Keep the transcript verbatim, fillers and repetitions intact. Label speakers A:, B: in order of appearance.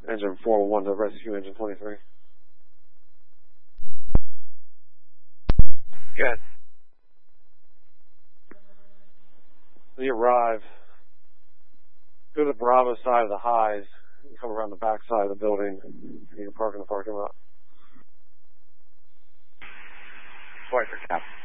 A: engine four one one to rescue engine twenty-three.
B: Good.
A: When you arrive, go to the Bravo side of the highs, you come around the back side of the building, and you can park in the parking lot.
B: Sorry for Cap.